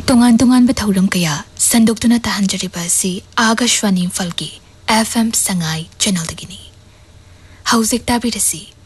तोंगान तोंगान थौरम कया संदोक्तुना ताहंजरिबा असि Akashvani इम्फालगी FM Sangai channel दगिनी हौजिक ताबिरसी